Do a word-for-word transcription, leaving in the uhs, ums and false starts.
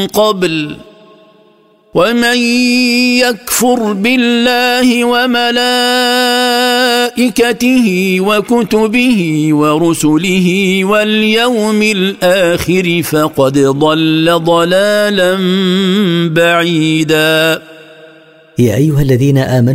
قبل ومن يكفر بالله وملائكته وكتبه ورسله واليوم الآخر فقد ضل ضلالا بعيدا. يا أيها الذين آمنوا